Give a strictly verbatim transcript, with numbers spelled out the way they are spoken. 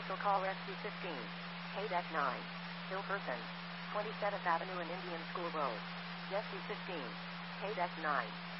Commercial call S C fifteen. K D E C nine. Hillperson. twenty-seventh Avenue and Indian School Road. S C fifteen. K D E C nine.